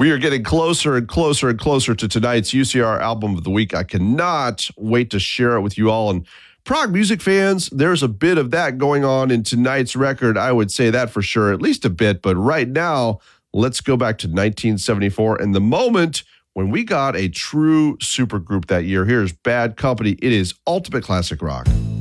We are getting closer and closer and closer to tonight's UCR Album of the Week. I cannot wait to share it with you all. And prog music fans, there's a bit of that going on in tonight's record. I would say that for sure, at least a bit. But right now, let's go back to 1974 and the moment when we got a true supergroup that year. Here's Bad Company. It is ultimate classic rock.